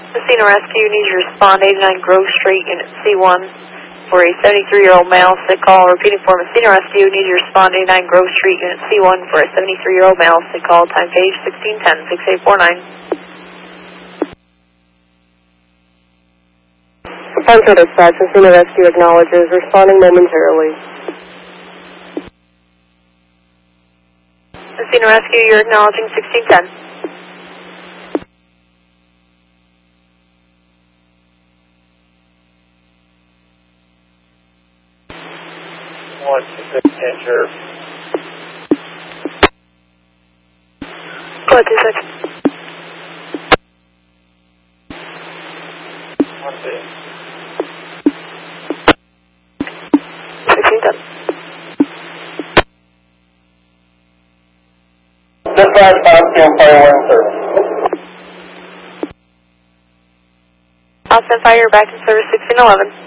Messina Rescue needs you to respond 89 Grove Street, Unit C1, for a 73-year-old male sick call. Repeating for Messina Rescue needs you to respond 89 Grove Street, Unit C1, for a 73-year-old male sick call. Time page 1610-6849. Central Dispatch, Messina Rescue acknowledges, responding momentarily. Messina Rescue, you're acknowledging 1610. Sheriff. Go ahead, 26. 1610. Dispatch, Austin Fire 1 service. Austin Fire, back in service 1611.